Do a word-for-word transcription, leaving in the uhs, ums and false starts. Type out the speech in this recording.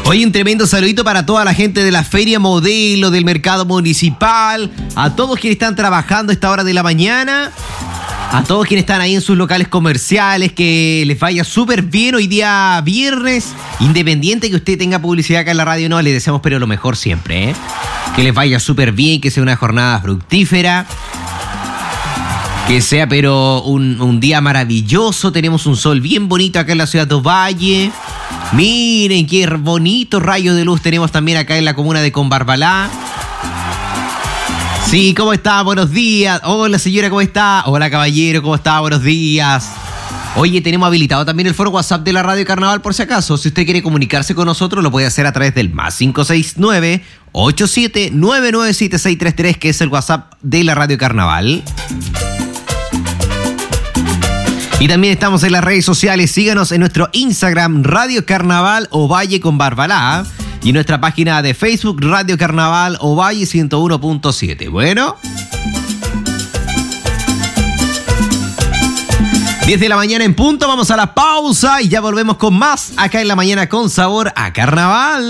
Hoy un tremendo saludito para toda la gente de la Feria Modelo, del Mercado Municipal, a todos quienes están trabajando a esta hora de la mañana, a todos quienes están ahí en sus locales comerciales, que les vaya súper bien hoy día viernes, independiente que usted tenga publicidad acá en la radio, no, les deseamos pero lo mejor siempre, ¿eh? Que les vaya súper bien, que sea una jornada fructífera, que sea pero un, un día maravilloso. Tenemos un sol bien bonito acá en la ciudad de Ovalle. Miren qué bonito rayo de luz tenemos también acá en la comuna de Combarbalá. Sí, ¿cómo está? Buenos días. Hola señora, ¿cómo está? Hola caballero, ¿cómo está? Buenos días. Oye, tenemos habilitado también el foro WhatsApp de la Radio Carnaval por si acaso. Si usted quiere comunicarse con nosotros, lo puede hacer a través del más cinco seis nueve, ocho siete nueve nueve siete seis tres tres, que es el WhatsApp de la Radio Carnaval. Y también estamos en las redes sociales. Síganos en nuestro Instagram, Radio Carnaval Ovalle con Barbalá. Y en nuestra página de Facebook, Radio Carnaval Ovalle ciento uno punto siete. Bueno. diez de la mañana en punto. Vamos a la pausa y ya volvemos con más acá en La Mañana con Sabor a Carnaval.